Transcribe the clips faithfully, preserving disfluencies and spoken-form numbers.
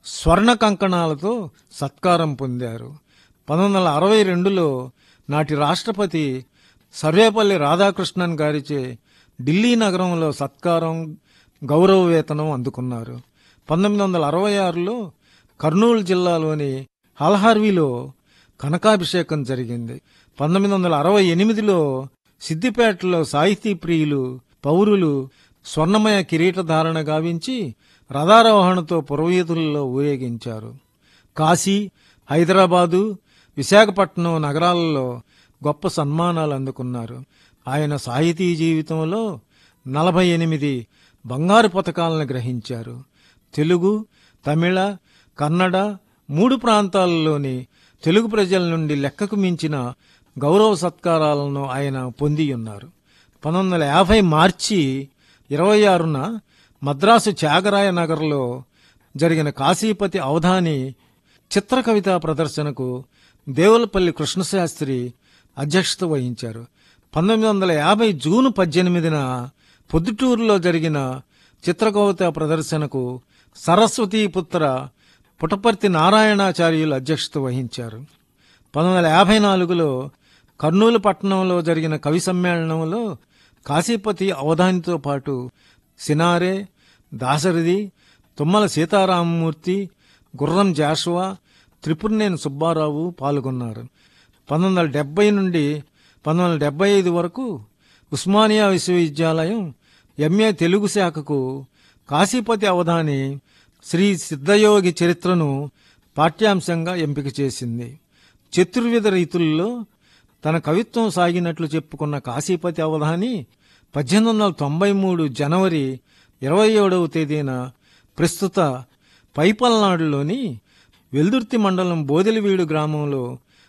స్వర్ణ కంకణాలతో సత్కారం పొందారు. పంతొమ్మిది వందల అరవై రెండులో నాటి రాష్ట్రపతి సర్వేపల్లి రాధాకృష్ణన్ గారిచే ఢిల్లీ నగరంలో సత్కారం, గౌరవ వేతనం అందుకున్నారు. పంతొమ్మిది వందల అరవై ఆరులో కర్నూలు జిల్లాలోని హల్హార్వీలో కనకాభిషేకం జరిగింది. పంతొమ్మిది వందల అరవై ఎనిమిదిలో సిద్దిపేటలో సాహితీ ప్రియులు పౌరులు స్వర్ణమయ కిరీటధారణ గావించి రథారోహణతో పురవీధుల్లో ఊరేగించారు. కాశీ, హైదరాబాదు, విశాఖపట్నం నగరాలలో గొప్ప సన్మానాలు అందుకున్నారు. ఆయన సాహితీ జీవితంలో నలభై ఎనిమిది బంగారు పతకాలను గ్రహించారు. తెలుగు, తమిళ, కన్నడ మూడు ప్రాంతాలలోని తెలుగు ప్రజల నుండి లెక్కకు మించిన గౌరవ సత్కారాలను ఆయన పొందియున్నారు. పంతొమ్మిది వందల యాభై మార్చి ఇరవై ఆరున మద్రాసు త్యాగరాయ నగర్లో జరిగిన కాశీపతి అవధాని చిత్ర కవితా ప్రదర్శనకు దేవులపల్లి కృష్ణశాస్త్రి అధ్యక్షత వహించారు. పంతొమ్మిది వందల యాభై జూన్ పద్దెనిమిదిన పొద్దుటూరులో జరిగిన చిత్రకవితా ప్రదర్శనకు సరస్వతీపుత్ర పుటపర్తి నారాయణాచార్యులు అధ్యక్షత వహించారు. పంతొమ్మిది వందల యాభై నాలుగులో కర్నూలు పట్టణంలో జరిగిన కవి సమ్మేళనంలో కాశీపతి అవధానితో పాటు సినారే, దాశరథి, తుమ్మల సీతారామమూర్తి, గుర్రం జాషువా, త్రిపురనేని సుబ్బారావు పాల్గొన్నారు. పంతొమ్మిది వందల డెబ్బై నుండి పంతొమ్మిది వందల డెబ్బై ఐదు వరకు ఉస్మానియా విశ్వవిద్యాలయం ఎంఏ తెలుగు శాఖకు కాశీపతి అవధాని శ్రీ సిద్ధయోగి చరిత్రను పాఠ్యాంశంగా ఎంపిక చేసింది. చతుర్విధ రీతుల్లో తన కవిత్వం సాగినట్లు చెప్పుకున్న కాశీపతి అవధాని పద్దెనిమిది వందల తొంభై మూడు జనవరి ఇరవై ఏడవ తేదీన ప్రస్తుత పైపల్నాడులోని వెల్దుర్తి మండలం బోదెలివీడు గ్రామంలో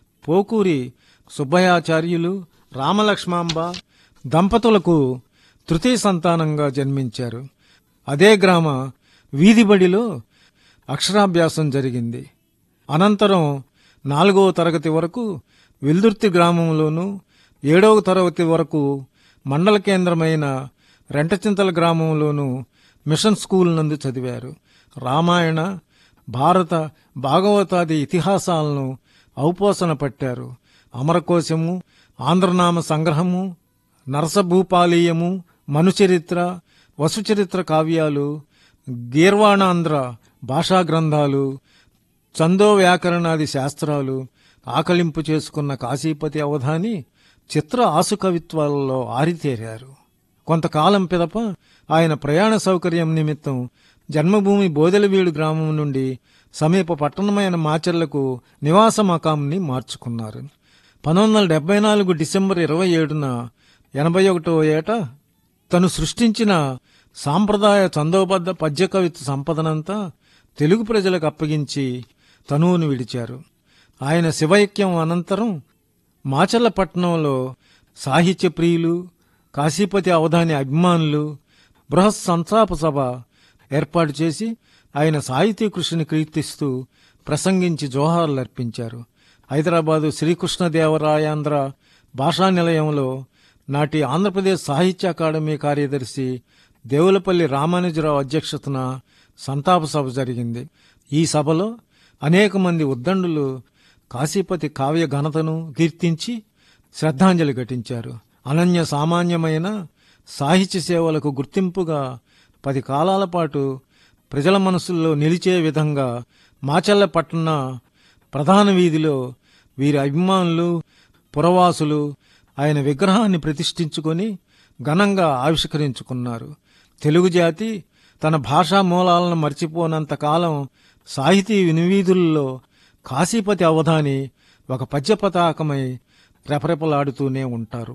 పోకూరి సుబ్బయాచార్యులు, రామలక్ష్మాంబ దంపతులకు తృతీయ సంతానంగా జన్మించారు. అదే గ్రామ వీధిబడిలో అక్షరాభ్యాసం జరిగింది. అనంతరం నాలుగవ తరగతి వరకు వెల్దుర్తి గ్రామంలోనూ, ఏడవ తరగతి వరకు మండల కేంద్రమైన రెంటచింతల గ్రామంలోనూ మిషన్ స్కూల్ నందు చదివారు. రామాయణ, భారత, భాగవతాది ఇతిహాసాలను ఔపోసన పట్టారు. అమరకోశము, ఆంధ్రనామ సంగ్రహము, నరసభూపాలీయము, మనుచరిత్ర, వసుచరిత్ర కావ్యాలు, గీర్వాణాంధ్ర భాషా గ్రంథాలు, చందో వ్యాకరణాది శాస్త్రాలు ఆకలింపు చేసుకున్న కాశీపతి అవధాని చిత్ర ఆసుకవిత్వాలలో ఆరితేరారు. కొంతకాలం పిదప ఆయన ప్రయాణ సౌకర్యం నిమిత్తం జన్మభూమి బోదెలవీడు గ్రామం నుండి సమీప పట్టణమైన మాచర్లకు నివాస మకాంని మార్చుకున్నారు. పంతొమ్మిది వందల డెబ్బై నాలుగు డిసెంబర్ ఇరవై ఏడున ఎనభై ఒకటవ ఏట తను సృష్టించిన సాంప్రదాయ చందోబద్ధ పద్య కవిత్వ సంపదనంతా తెలుగు ప్రజలకు అప్పగించి తనువును విడిచారు. ఆయన శివైక్యం అనంతరం మాచర్లపట్నంలో సాహిత్య ప్రియులు, కాశీపతి అవధాని అభిమానులు బృహత్ సంతాప సభ ఏర్పాటు చేసి ఆయన సాహితీ కృషిని కీర్తిస్తూ ప్రసంగించి జోహార్లర్పించారు. హైదరాబాదు శ్రీకృష్ణదేవరాయాంధ్ర భాషా నిలయంలో నాటి ఆంధ్రప్రదేశ్ సాహిత్య అకాడమీ కార్యదర్శి దేవులపల్లి రామానుజరావు అధ్యక్షతన సంతాప సభ జరిగింది. ఈ సభలో అనేక మంది ఉద్దండులు కాశీపతి కావ్య ఘనతను కీర్తించి శ్రద్ధాంజలి ఘటించారు. అనన్య సామాన్యమైన సాహిత్య సేవలకు గుర్తింపుగా పది కాలాల పాటు ప్రజల మనసుల్లో నిలిచే విధంగా మాచర్ల పట్టణ ప్రధాన వీధిలో వీరి అభిమానులు, పురవాసులు ఆయన విగ్రహాన్ని ప్రతిష్ఠించుకొని ఘనంగా ఆవిష్కరించుకున్నారు. తెలుగు జాతి తన భాషా మూలాలను మర్చిపోనంత కాలం సాహితీ వినివీధుల్లో కాశీపతి అవధాని ఒక పద్య పతాకమై రెపరెపలాడుతూనే ఉంటారు.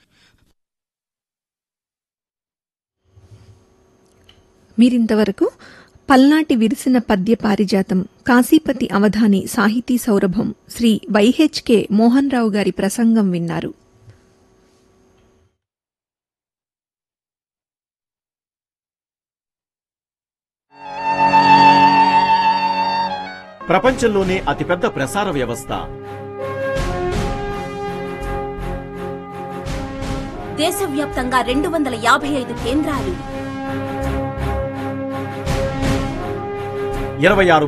మీరింతవరకు పల్నాటి విరిసిన పద్య పారిజాతం కాశీపతి అవధాని సాహితీ సౌరభం శ్రీ వైహెచ్కే మోహన్ రావు గారి ప్రసంగం విన్నారు. ప్రపంచంలోనే అతిపెద్ద ప్రసార వ్యవస్థ, దేశవ్యాప్తంగా రెండు వందల యాభై ఐదు కేంద్రాలు, ఇరవై ఆరు